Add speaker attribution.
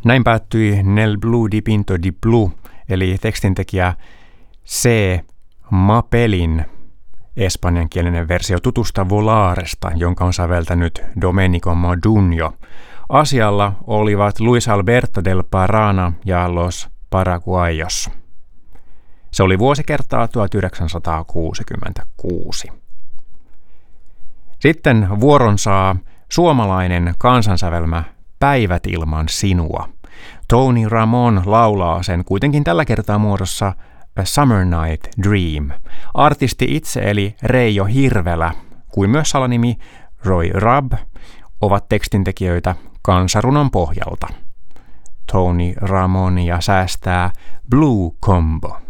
Speaker 1: Näin päättyi Nel Blue di Pinto di Blu, eli tekstintekijä C. Mapelin espanjankielinen versio tutusta Volaresta, jonka on säveltänyt Domenico Modugno. Asialla olivat Luis Alberto del Parana ja Los Paraguayos. Se oli vuosikertaa 1966. Sitten vuoron saa suomalainen kansansävelmä Päivät ilman sinua. Tony Ramone laulaa sen kuitenkin tällä kertaa muodossa A Summer Night Dream. Artisti itse eli Reijo Hirvelä, kuin myös salanimi Roy Rabb, ovat tekstintekijöitä kansarunon pohjalta. Tony Ramonia säästää Blue Combo.